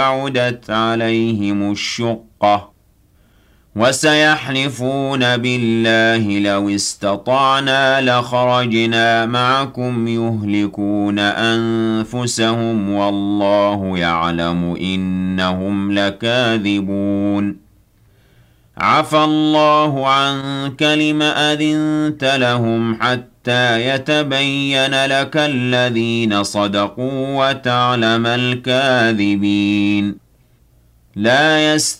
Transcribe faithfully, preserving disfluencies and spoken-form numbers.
بعدت عليهم الشقة وسيحلفون بالله لو استطعنا لخرجنا معكم يهلكون أنفسهم والله يعلم إنهم لكاذبون عفى الله عنك لم أذنت لهم حتى يتبين لك الذين صدقوا وتعلم الكاذبين لا يستطيعون